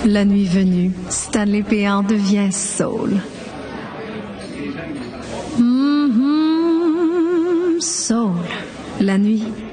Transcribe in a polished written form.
La nuit venue, Stanley Péan devient soul. Soul. La nuit